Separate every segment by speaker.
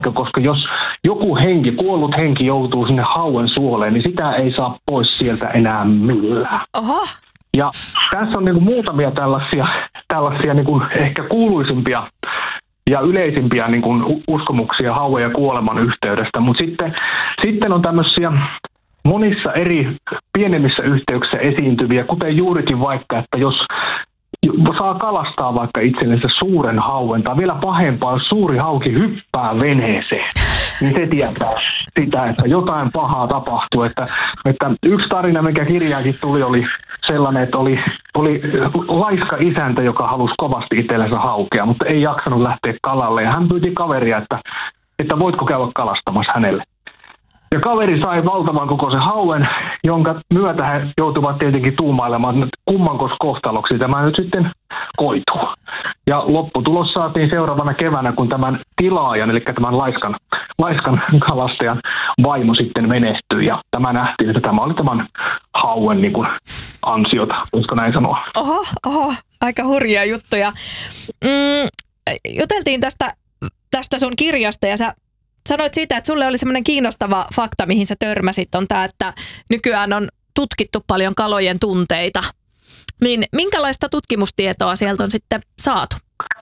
Speaker 1: koska jos joku kuollut henki joutuu sinne hauen suoleen, niin sitä ei saa pois sieltä enää millään.
Speaker 2: Oho.
Speaker 1: Ja tässä on niin kuin muutamia tällaisia niin kuin ehkä kuuluisimpia ja yleisimpiä niin kuin uskomuksia hauen ja kuoleman yhteydestä, mutta sitten on tämmöisiä monissa eri pienemmissä yhteyksissä esiintyviä, kuten juurikin vaikka, että jos saa kalastaa vaikka itsellensä suuren hauen, tai vielä pahempaa, jos suuri hauki hyppää veneeseen, niin se tietää sitä, että jotain pahaa tapahtuu. Että yksi tarina, mikä kirjaakin tuli, oli sellainen, että oli laiska isäntä, joka halusi kovasti itsellensä haukea, mutta ei jaksanut lähteä kalalle. Ja hän pyyti kaveria, että voitko käydä kalastamassa hänelle. Ja kaveri sai valtavan kokoisen hauen, jonka myötä he joutuvat tietenkin tuumailemaan, että kummankos kohtaloksi tämä nyt sitten koituu. Ja lopputulos saatiin seuraavana keväänä, kun tämän tilaajan, eli tämän laiskan kalastajan vaimo sitten menestyi. Ja tämä nähtiin, että tämä oli tämän hauen niin kuin ansiota, voisiko näin sanoa.
Speaker 2: Oho, aika hurjia juttuja. Juteltiin tästä sun kirjasta ja sä sanoit siitä, että sulle oli semmoinen kiinnostava fakta, mihin sä törmäsit, on tämä, että nykyään on tutkittu paljon kalojen tunteita. Niin minkälaista tutkimustietoa sieltä on sitten saatu?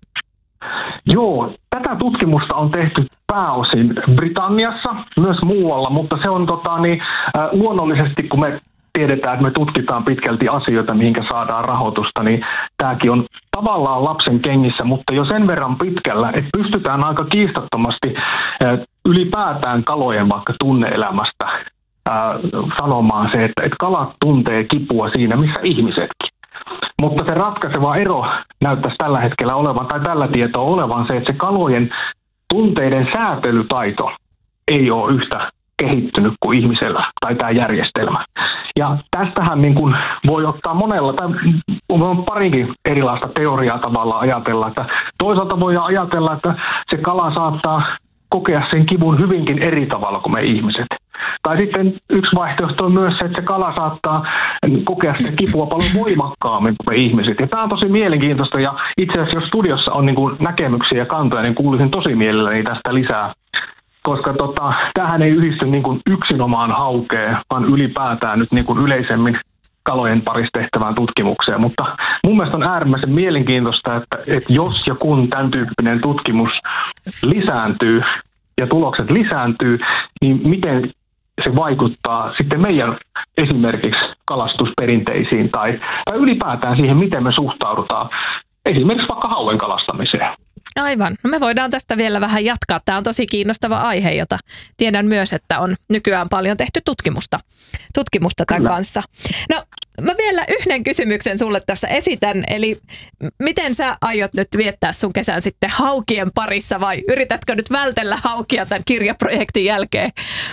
Speaker 1: Joo, tätä tutkimusta on tehty pääosin Britanniassa, myös muualla, mutta se on luonnollisesti, kun me tiedetään, että me tutkitaan pitkälti asioita, mihinkä saadaan rahoitusta, niin tämäkin on tavallaan lapsen kengissä, mutta jo sen verran pitkällä, että pystytään aika kiistattomasti ylipäätään kalojen vaikka tunne-elämästä sanomaan se, että kalat tuntee kipua siinä, missä ihmisetkin. Mutta se ratkaiseva ero näyttäisi tällä hetkellä olevan, tai tällä tietoa olevan se, että se kalojen tunteiden säätelytaito ei ole yhtä kehittynyt kuin ihmisellä tai tämä järjestelmä. Ja tästähän niin kuin voi ottaa monella, tai on parinkin erilaista teoriaa tavallaan ajatella, että toisaalta voi ajatella, että se kala saattaa kokea sen kivun hyvinkin eri tavalla kuin me ihmiset. Tai sitten yksi vaihtoehto on myös se, että se kala saattaa kokea sitä kipua paljon voimakkaammin kuin me ihmiset. Ja tämä on tosi mielenkiintoista, ja itse asiassa jos studiossa on niin kuin näkemyksiä ja kantoja, niin kuulisin tosi mielelläni tästä lisää. Koska tämähän ei yhdisty niin kuin yksinomaan haukeen, vaan ylipäätään nyt niin kuin yleisemmin kalojen parissa tehtävään tutkimukseen. Mutta mun mielestä on äärimmäisen mielenkiintoista, että jos ja kun tämän tyyppinen tutkimus lisääntyy ja tulokset lisääntyy, niin miten se vaikuttaa sitten meidän esimerkiksi kalastusperinteisiin tai ylipäätään siihen, miten me suhtaudutaan esimerkiksi vaikka hauen kalastamiseen.
Speaker 2: Aivan. No me voidaan tästä vielä vähän jatkaa. Tämä on tosi kiinnostava aihe, jota tiedän myös, että on nykyään paljon tehty tutkimusta tämän kanssa. No mä vielä yhden kysymyksen sulle tässä esitän. Eli miten sä aiot nyt viettää sun kesän sitten haukien parissa vai yritätkö nyt vältellä haukia tämän kirjaprojektin jälkeen?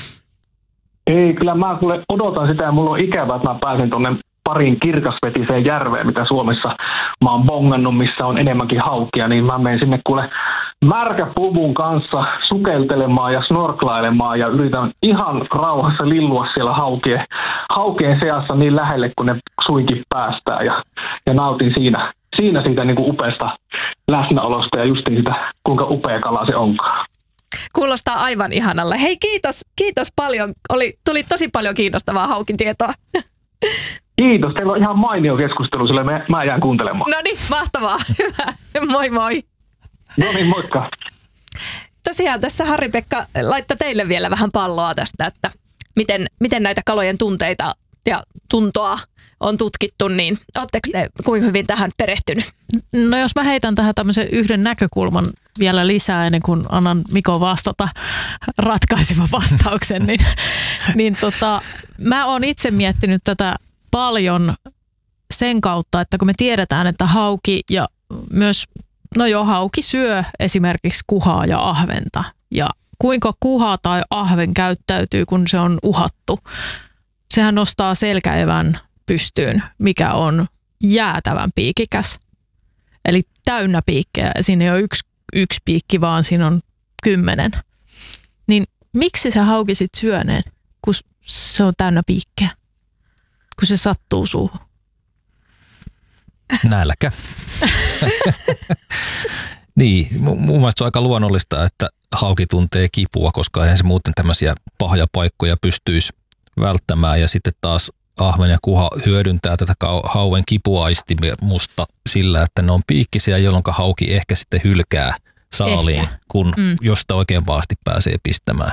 Speaker 1: Ei, kyllä mä odotan sitä ja mulla on ikävä, että mä pääsen tuonne parin kirkasvetiseen järveen, mitä Suomessa mä oon bongannut, missä on enemmänkin haukia, niin mä menen sinne märkäpuvun kanssa sukeltelemaan ja snorklailemaan ja yritän ihan rauhassa lillua siellä haukien seassa niin lähelle, kun ne suinkin päästään ja nautin siinä siitä niin kuin upeasta läsnäolosta ja justiin sitä, kuinka upea kala se onkaan.
Speaker 2: Kuulostaa aivan ihanalle. Hei, kiitos paljon. Tuli tosi paljon kiinnostavaa haukin tietoa.
Speaker 1: Kiitos. Teillä on ihan mainio keskustelu, sillä mä jään kuuntelemaan.
Speaker 2: No niin, mahtavaa. Hyvä. Moi moi.
Speaker 1: No niin, moikka.
Speaker 2: Tosiaan tässä Harri-Pekka laittaa teille vielä vähän palloa tästä, että miten näitä kalojen tunteita ja tuntoa on tutkittu, niin ootteko te kuinka hyvin tähän perehtynyt?
Speaker 3: No jos mä heitän tähän tämmöisen yhden näkökulman vielä lisää ennen kuin annan Mikon vastata ratkaisevan vastauksen, niin mä oon itse miettinyt tätä paljon sen kautta, että kun me tiedetään, että hauki ja myös, hauki syö esimerkiksi kuhaa ja ahventa ja kuinka kuha tai ahven käyttäytyy, kun se on uhattu. Sehän nostaa selkäevän pystyyn, mikä on jäätävän piikikäs. Eli täynnä piikkejä. Siinä ei ole yksi piikki, vaan siinä on 10. Niin miksi sä hauki sit syöneen, kun se on täynnä piikkejä? Kun se sattuu suuhun.
Speaker 4: Nälkä. Niin, mun mielestä se on aika luonnollista, että hauki tuntee kipua, koska eihän se muuten tämmöisiä pahoja paikkoja pystyisi välttämään. Ja sitten taas ahven ja kuha hyödyntää tätä hauen kipuaistimusta sillä, että ne on piikkisiä, jolloin hauki ehkä sitten hylkää saaliin, kun jos sitä oikein pahasti pääsee pistämään.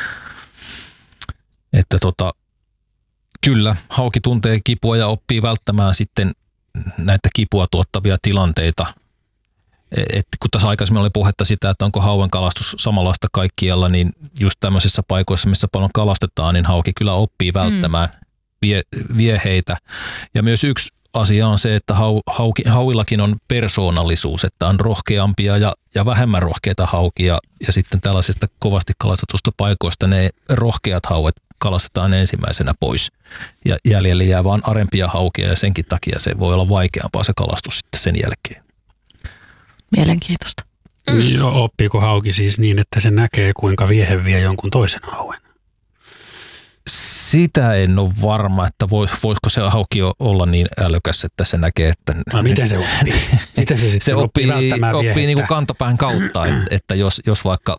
Speaker 4: Että kyllä, hauki tuntee kipua ja oppii välttämään sitten näitä kipua tuottavia tilanteita. Kun tässä aikaisemmin oli puhetta sitä, että onko hauen kalastus samanlaista kaikkialla, niin just tämmöisissä paikoissa, missä paljon kalastetaan, niin hauki kyllä oppii välttämään vieheitä. Ja myös yksi asia on se, että hauillakin on persoonallisuus, että on rohkeampia ja vähemmän rohkeita haukia. Ja sitten tällaisista kovasti kalastetusta paikoista ne rohkeat hauet kalastetaan ensimmäisenä pois. Ja jäljelle jää vaan arempia haukia ja senkin takia se voi olla vaikeampaa se kalastus sitten sen jälkeen.
Speaker 3: Mielenkiintoista.
Speaker 5: Joo, oppiiko hauki siis niin, että se näkee, kuinka viehe vie jonkun toisen hauen?
Speaker 4: Sitä en ole varma, että voisiko se hauki olla niin älykäs, että se näkee, että...
Speaker 5: No, miten se oppii? Miten se sitten oppii
Speaker 4: niin kuin kantapään kautta, että jos vaikka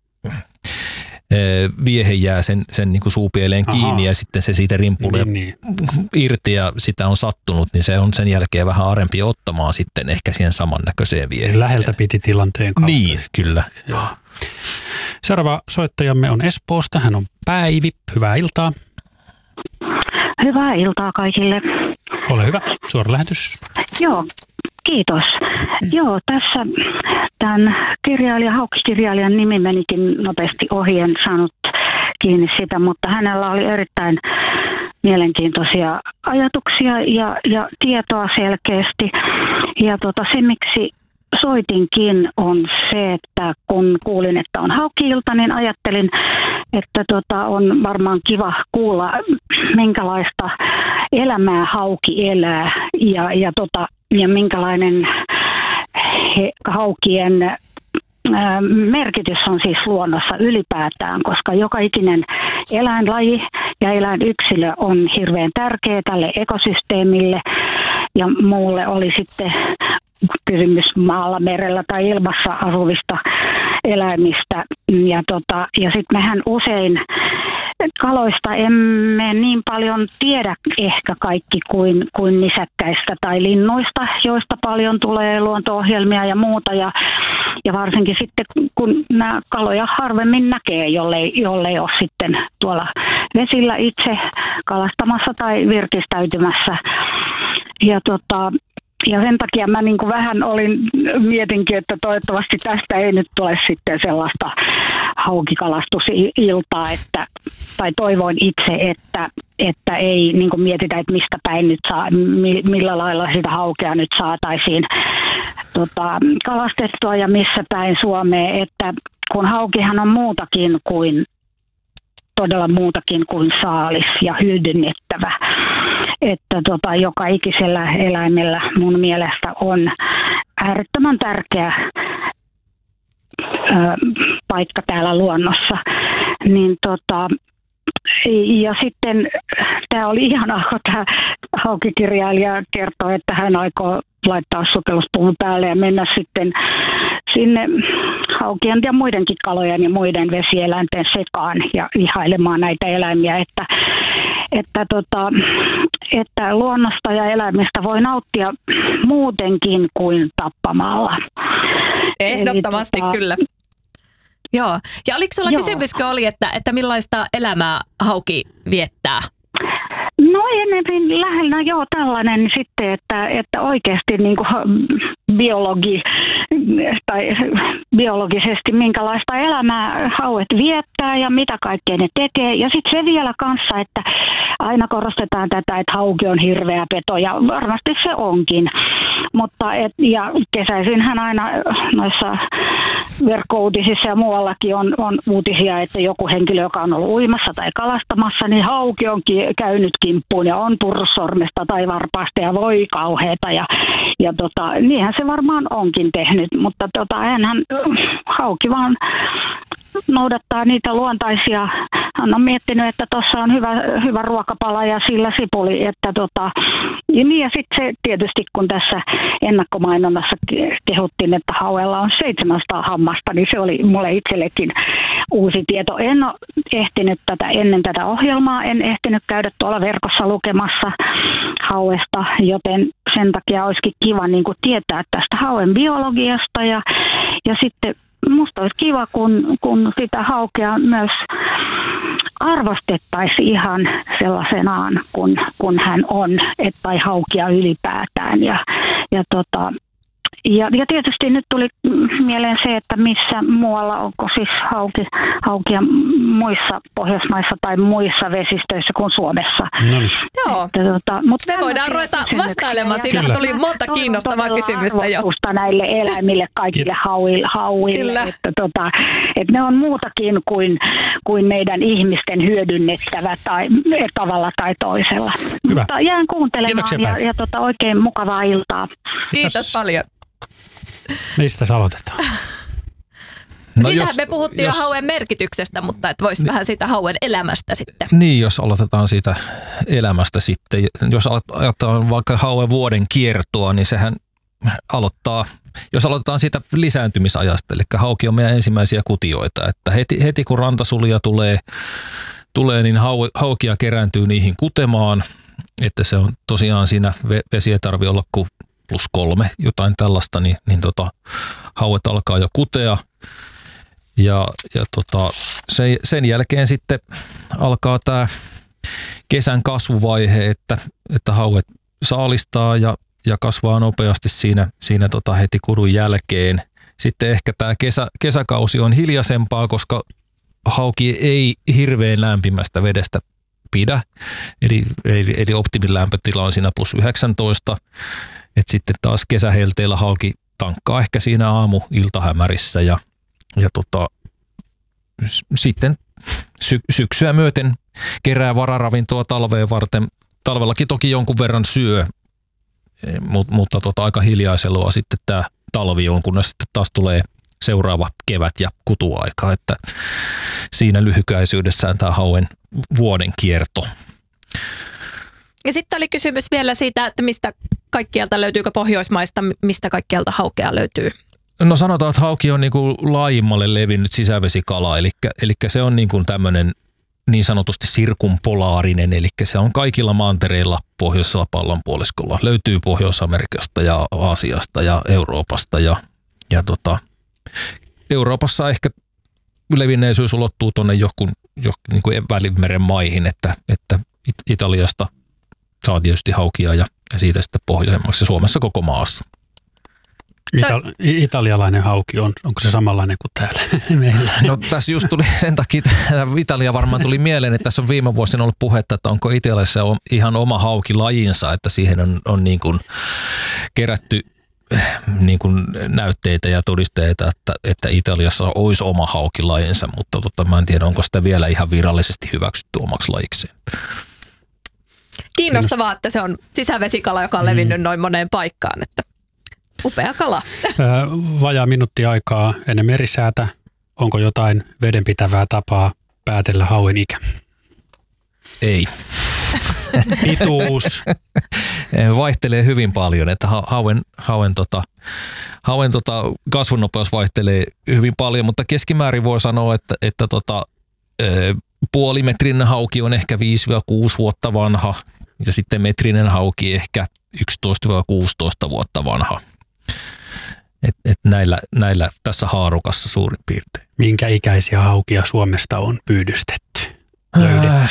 Speaker 4: viehe jää sen niin kuin suupieleen kiinni ja sitten se siitä rimpulee irti ja sitä on sattunut, niin se on sen jälkeen vähän arempi ottamaan sitten ehkä siihen samannäköiseen vieheen.
Speaker 5: Läheltä piti tilanteen kautta.
Speaker 4: Niin, kyllä.
Speaker 5: Joo. Seuraava soittajamme on Espoosta. Hän on Päivi. Hyvää iltaa.
Speaker 6: Hyvää iltaa kaikille.
Speaker 5: Ole hyvä. Suora lähetys.
Speaker 6: Joo, kiitos. Joo, tässä tämän haukkikirjailijan nimi menikin nopeasti ohi, en saanut kiinni sitä, mutta hänellä oli erittäin mielenkiintoisia ajatuksia ja tietoa selkeästi. Ja se, miksi soitinkin, on se, että kun kuulin, että on haukki-ilta, niin ajattelin, että on varmaan kiva kuulla, minkälaista elämää hauki elää ja minkälainen haukien merkitys on siis luonnossa ylipäätään, koska joka ikinen eläinlaji ja eläinyksilö on hirveän tärkeä tälle ekosysteemille ja muulle oli sitten kysymys maalla, merellä tai ilmassa asuvista eläimistä. Ja sitten mehän usein kaloista emme niin paljon tiedä ehkä kaikki kuin nisäkkäistä tai linnuista, joista paljon tulee luonto-ohjelmia ja muuta. Ja varsinkin sitten, kun nämä kaloja harvemmin näkee, jollei ole sitten tuolla vesillä itse kalastamassa tai virkistäytymässä. Ja sen takia mä niin kuin vähän mietinkin, että toivottavasti tästä ei nyt tule sitten sellaista haukikalastusiltaa, tai toivoin itse, että ei niin kuin mietitä, että mistä päin nyt millä lailla sitä haukea nyt saataisiin kalastettua ja missä päin Suomea, että kun haukihan on todella muutakin kuin saalis ja hyödynnettävä. Että joka ikisellä eläimellä mun mielestä on äärettömän tärkeä paikka täällä luonnossa. Niin ja sitten tämä oli ihanaa, kun tämä haukikirjailija kertoi, että hän aikoo laittaa sukelluspuvun päälle ja mennä sitten sinne haukien ja muidenkin kalojen ja muiden vesieläinten sekaan ja ihailemaan näitä eläimiä, että luonnosta ja eläimistä voi nauttia muutenkin kuin tappamalla.
Speaker 2: Ehdottomasti kyllä. Joo. Ja oliko sulla kysymyskö oli, että millaista elämää hauki viettää?
Speaker 6: No enemmän lähellä tällainen sitten, että oikeasti niin kuin biologisesti minkälaista elämää hauet viettää ja mitä kaikkea ne tekee. Ja sitten se vielä kanssa, että aina korostetaan tätä, että hauki on hirveä peto ja varmasti se onkin. Mutta ja kesäisinhän aina noissa verkkouutisissa ja muuallakin on uutisia, että joku henkilö, joka on ollut uimassa tai kalastamassa, niin hauki on käynyt kimppuun ja on purrut sormesta tai varpaasta ja voi kauheeta. Ja niinhän se varmaan onkin tehnyt, mutta hauki vaan noudattaa niitä luontaisia hän on miettinyt, että tuossa on hyvä ruokapala ja sillä sipuli. Että niin ja sitten se tietysti, kun tässä ennakkomainonnassa kehuttiin, että hauella on 700 hammasta, niin se oli mulle itsellekin uusi tieto. En ole ehtinyt ennen tätä ohjelmaa, en ehtinyt käydä tuolla verkossa lukemassa hauesta, joten sen takia olisikin kiva niin kuin tietää tästä hauen biologiasta ja sitten musta olisi kiva, kun sitä haukea myös arvostettaisiin ihan sellaisenaan, kun hän on, tai haukia ylipäätään. Ja tietysti nyt tuli mieleen se, että missä muualla, onko siis haukia muissa Pohjoismaissa tai muissa vesistöissä kuin Suomessa.
Speaker 5: No niin.
Speaker 2: Joo,
Speaker 6: mutta
Speaker 2: me voidaan ruveta vastailemaan. Siinä tuli monta kiinnostavaa kysymystä jo.
Speaker 6: Näille eläimille, kaikille hauille, että ne on muutakin kuin meidän ihmisten hyödynnettävä tai tavalla tai toisella.
Speaker 5: Hyvä.
Speaker 6: Mutta jään kuuntelemaan ja oikein mukavaa iltaa.
Speaker 2: Kiitos paljon.
Speaker 5: Mistä aloitetaan?
Speaker 2: Sitähän me puhuttiin jo hauen merkityksestä, mutta et voisi vähän siitä hauen elämästä sitten.
Speaker 4: Niin, jos aloitetaan siitä elämästä sitten. Jos aloitetaan vaikka hauen vuoden kiertoa, niin sehän jos aloitetaan siitä lisääntymisajasta, eli hauki on meidän ensimmäisiä kutioita, että heti kun rantasulia tulee niin haukia kerääntyy niihin kutemaan, että se on tosiaan siinä vesi ei tarvitse olla kuin +3, jotain tällaista, niin hauet alkaa jo kutea. Ja sen jälkeen sitten alkaa tämä kesän kasvuvaihe, että hauet saalistaa ja kasvaa nopeasti siinä heti kudun jälkeen. Sitten ehkä tämä kesäkausi on hiljaisempaa, koska hauki ei hirveän lämpimästä vedestä pidä. Eli optimin lämpötila on siinä +19. Et sitten taas kesähelteillä hauki tankkaa ehkä siinä aamu-iltahämärissä ja sitten syksyä myöten kerää vararavintoa talveen varten. Talvellakin toki jonkun verran syö, mutta aika hiljaisella sitten tämä talvi on, kunnes sitten taas tulee seuraava kevät ja kutuaika. Että siinä lyhykäisyydessään tämä hauen vuoden kierto.
Speaker 2: Ja sitten oli kysymys vielä siitä, että mistä kaikkialta löytyykö Pohjoismaista, mistä kaikkialta haukea löytyy?
Speaker 4: No sanotaan, että hauki on niin kuin laajimmalle levinnyt sisävesikala, eli se on niin kuin tämmöinen niin sanotusti sirkumpolaarinen, eli se on kaikilla mantereilla pohjoisella pallonpuoliskolla. Löytyy Pohjois-Amerikasta ja Aasiasta ja Euroopasta ja Euroopassa ehkä levinneisyys ulottuu tuonne johonkin niin kuin Välimeren maihin, että Italiasta saa tietysti haukia ja siitä sitten pohjoisemmaksi ja Suomessa koko maassa.
Speaker 5: Italialainen hauki onko se samanlainen kuin täällä meillä?
Speaker 4: No tässä just tuli sen takia, Italia varmaan tuli mieleen, että tässä on viime vuosina ollut puhetta, että onko Italiassa ihan oma haukilajinsa, että siihen on niin kuin kerätty niin kuin näytteitä ja todisteita, että Italiassa olisi oma haukilajinsa, mutta mä en tiedä, onko sitä vielä ihan virallisesti hyväksytty omaksi lajikseen.
Speaker 2: Kiinnostavaa, että se on sisävesikala, joka on levinnyt noin moneen paikkaan, että upea kala.
Speaker 5: Vajaa minuutti aikaa ennen merisäätä. Onko jotain vedenpitävää tapaa päätellä hauen ikä?
Speaker 4: Ei.
Speaker 5: Pituus?
Speaker 4: Vaihtelee hyvin paljon, että hauen kasvunopeus vaihtelee hyvin paljon, mutta keskimäärin voi sanoa, että puolimetrinen hauki on ehkä 5-6 vuotta vanha ja sitten metrinen hauki ehkä 11-16 vuotta vanha. Et näillä tässä haarukassa suurin piirtein.
Speaker 5: Minkä ikäisiä haukia Suomesta on pyydystetty? Löydetty?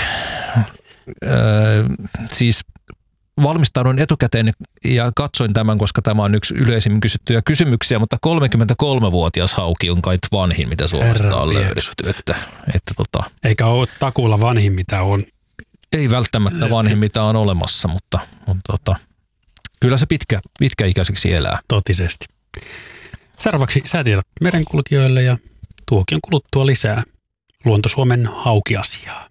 Speaker 4: Siis valmistauduin etukäteen ja katsoin tämän, koska tämä on yksi yleisimmin kysyttyjä kysymyksiä, mutta 33-vuotias hauki on kai vanhin, mitä Suomesta on löydetty.
Speaker 5: Eikä ole takuulla vanhin, mitä on.
Speaker 4: Ei välttämättä vanhin, mitä on olemassa, mutta kyllä se pitkäikäiseksi elää.
Speaker 5: Totisesti. Seuraavaksi säätiedot merenkulkijoille ja tuokion kuluttua lisää Luonto-Suomen haukiasiaa.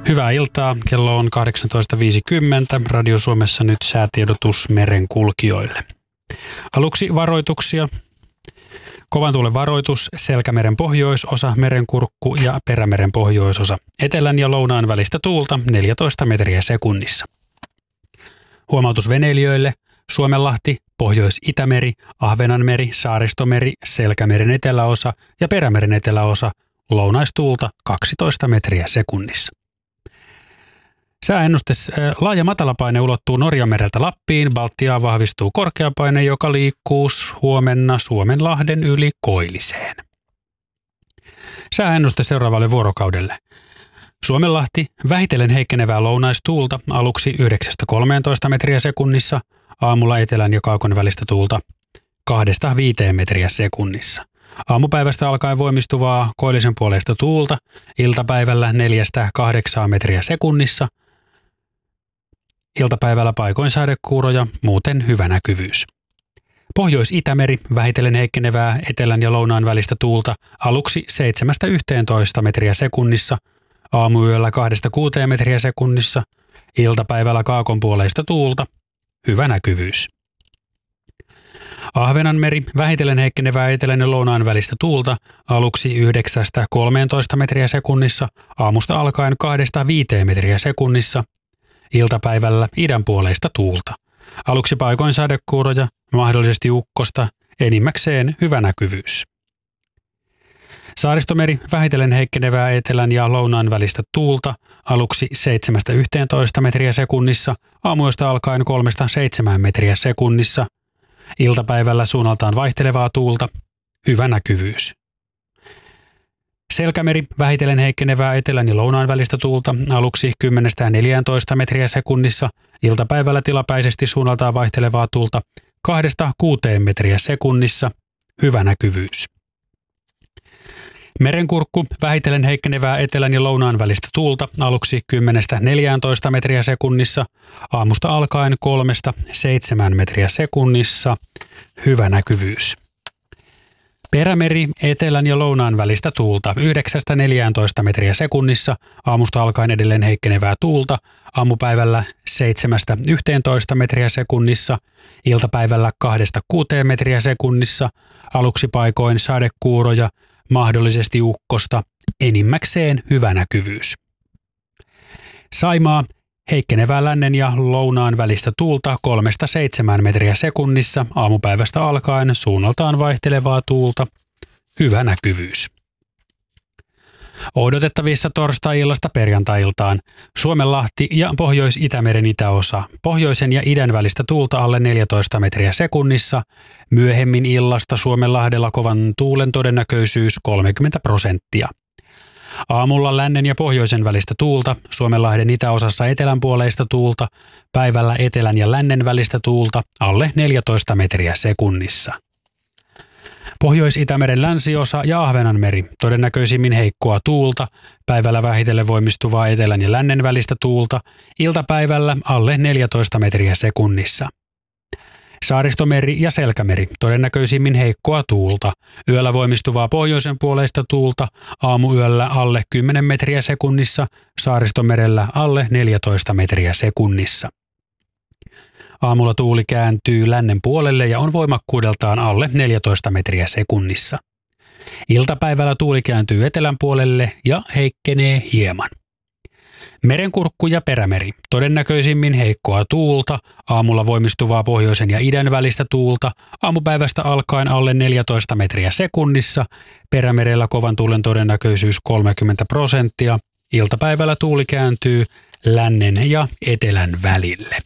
Speaker 5: Hyvää iltaa. Kello on 18.50. Radio Suomessa nyt säätiedotus merenkulkijoille. Aluksi varoituksia. Kovan tuulen varoitus, Selkämeren pohjoisosa, Merenkurkku ja Perämeren pohjoisosa. Etelän ja lounaan välistä tuulta 14 metriä sekunnissa. Huomautus veneilijöille. Suomenlahti, Pohjois-Itämeri, Ahvenanmeri, Saaristomeri, Selkämeren eteläosa ja Perämeren eteläosa. Lounaistuulta 12 metriä sekunnissa. Sääennuste. Laaja matalapaine ulottuu Norjanmereltä Lappiin. Baltiaan vahvistuu korkeapaine, joka liikkuu huomenna Suomenlahden yli Koilliseen. Sääennuste seuraavalle vuorokaudelle. Suomenlahti, vähitellen heikkenevää lounaistuulta, aluksi 9-13 metriä sekunnissa, aamulla etelän ja kaakon välistä tuulta 2-5 metriä sekunnissa. Aamupäivästä alkaen voimistuvaa koillisen puoleista tuulta, iltapäivällä 4-8 metriä sekunnissa, iltapäivällä paikoin sadekuuroja, muuten hyvä näkyvyys. Pohjois-Itämeri, vähitellen heikkenevää etelän ja lounaan välistä tuulta, aluksi 7-11 metriä sekunnissa, aamuyöllä 2-6 metriä sekunnissa, iltapäivällä kaakon puoleista tuulta, hyvä näkyvyys. Ahvenanmeri, vähitellen heikkenevää etelän ja lounaan välistä tuulta, aluksi 9-13 metriä sekunnissa, aamusta alkaen 2-5 metriä sekunnissa, iltapäivällä idänpuoleista tuulta. Aluksi paikoin sadekuuroja, mahdollisesti ukkosta, enimmäkseen hyvä näkyvyys. Saaristomeri, vähitellen heikkenevää etelän ja lounaan välistä tuulta, aluksi 7-11 metriä sekunnissa, aamuyöstä alkaen 3-7 metriä sekunnissa, iltapäivällä suunnaltaan vaihtelevaa tuulta, hyvä näkyvyys. Selkämeri, vähitellen heikkenevää etelän ja lounaan välistä tuulta, aluksi 10-14 metriä sekunnissa, iltapäivällä tilapäisesti suunnaltaan vaihtelevaa tuulta 2-6 metriä sekunnissa, hyvä näkyvyys. Merenkurkku, vähitellen heikkenevää etelän ja lounaan välistä tuulta, aluksi 10-14 metriä sekunnissa, aamusta alkaen 3-7 metriä sekunnissa, hyvä näkyvyys. Perämeri, etelän ja lounaan välistä tuulta, 9-14 metriä sekunnissa, aamusta alkaen edelleen heikkenevää tuulta, aamupäivällä 7-11 metriä sekunnissa, iltapäivällä 2-6 metriä sekunnissa, aluksi paikoin sadekuuroja, mahdollisesti ukkosta, enimmäkseen hyvä näkyvyys. Saimaa, heikkenevää lännen ja lounaan välistä tuulta 3-7 metriä sekunnissa, aamupäivästä alkaen suunnaltaan vaihtelevaa tuulta, hyvä näkyvyys. Odotettavissa torstai-illasta perjantai-iltaan Suomenlahti ja Pohjois-Itämeren itäosa, pohjoisen ja idän välistä tuulta alle 14 metriä sekunnissa, myöhemmin illasta Suomenlahdella kovan tuulen todennäköisyys 30%. Aamulla lännen ja pohjoisen välistä tuulta, Suomenlahden itäosassa etelänpuoleista tuulta, päivällä etelän ja lännen välistä tuulta alle 14 metriä sekunnissa. Pohjois-Itämeren länsiosa ja Ahvenanmeri, todennäköisimmin heikkoa tuulta, päivällä vähitellen voimistuvaa etelän ja lännen välistä tuulta, iltapäivällä alle 14 metriä sekunnissa. Saaristomeri ja Selkämeri, todennäköisimmin heikkoa tuulta, yöllä voimistuvaa pohjoisen puoleista tuulta, aamuyöllä alle 10 metriä sekunnissa, Saaristomerellä alle 14 metriä sekunnissa. Aamulla tuuli kääntyy lännen puolelle ja on voimakkuudeltaan alle 14 metriä sekunnissa. Iltapäivällä tuuli kääntyy etelän puolelle ja heikkenee hieman. Merenkurkku ja Perämeri, todennäköisimmin heikkoa tuulta, aamulla voimistuvaa pohjoisen ja idän välistä tuulta, aamupäivästä alkaen alle 14 metriä sekunnissa, Perämerellä kovan tuulen todennäköisyys 30%, iltapäivällä tuuli kääntyy lännen ja etelän välille.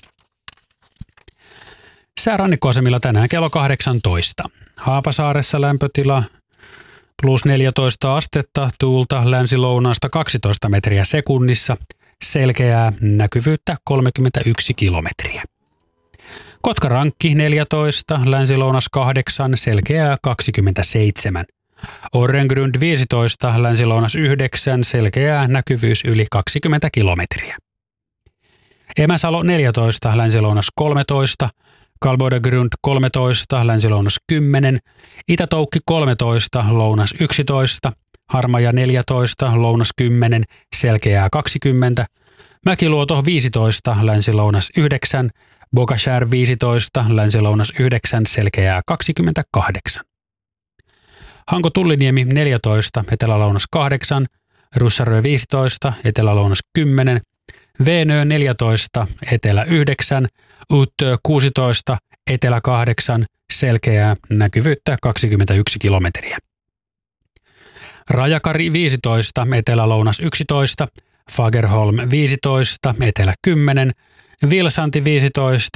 Speaker 5: Sää rannikkoasemilla tänään kello 18. Haapasaaressa lämpötila plus 14 astetta, tuulta länsi-lounaasta 12 metriä sekunnissa, selkeää näkyvyyttä 31 kilometriä. Kotkarankki 14, länsi-lounas 8, selkeää 27. Orrengrund 15, länsi-lounas 9, selkeää näkyvyys yli 20 kilometriä. Emäsalo 14, länsi-lounas 13, Kalbodegrund 13, länsi-lounas 10, Itätoukki 13, lounas 11, Harmaja 14, lounas 10, selkeää 20, Mäkiluoto 15, länsi-lounas 9, Bogashär 15, länsi-lounas 9, selkeää 28. Hanko-Tulliniemi 14, etelä-lounas 8, Russarö 15, etelä-lounas 10, Veenö 14, etelä 9, Uttö 16, etelä 8, selkeää näkyvyyttä 21 kilometriä. Rajakari 15, etelä-lounas 11, Fagerholm 15, etelä 10, Vilsanti 15,